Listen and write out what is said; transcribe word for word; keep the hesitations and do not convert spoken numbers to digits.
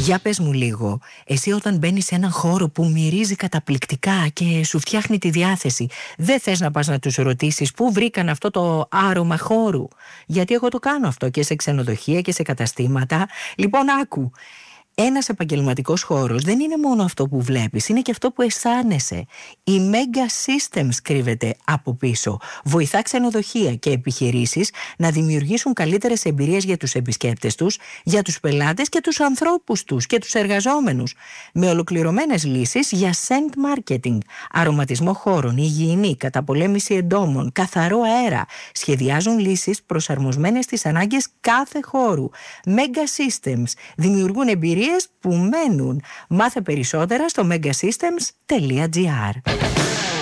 Για πες μου λίγο, εσύ όταν μπαίνεις σε έναν χώρο που μυρίζει καταπληκτικά και σου φτιάχνει τη διάθεση, δεν θες να πας να τους ρωτήσεις πού βρήκαν αυτό το άρωμα χώρου? Γιατί εγώ το κάνω αυτό και σε ξενοδοχεία και σε καταστήματα. Λοιπόν, άκου. Ένας επαγγελματικός χώρος δεν είναι μόνο αυτό που βλέπεις, είναι και αυτό που αισθάνεσαι. Η Mega Systems κρύβεται από πίσω. Βοηθά ξενοδοχεία και επιχειρήσεις να δημιουργήσουν καλύτερες εμπειρίες για τους επισκέπτες τους, για τους πελάτες και τους ανθρώπους τους και τους εργαζόμενους. Με ολοκληρωμένες λύσεις για scent marketing, αρωματισμό χώρων, υγιεινή, καταπολέμηση εντόμων, καθαρό αέρα. Σχεδιάζουν λύσεις προσαρμοσμένες στις ανάγκες κάθε χώρου. Mega Systems δημιουργούν εμπειρίες που μένουν. Μάθε περισσότερα στο megasystems τελεία gr.